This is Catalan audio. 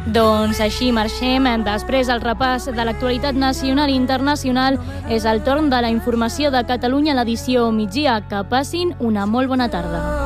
Doncs així marxem. Després del repàs de l'actualitat nacional i internacional és el torn de la informació de Catalunya a l'edició migdia. Que passin una molt bona tarda.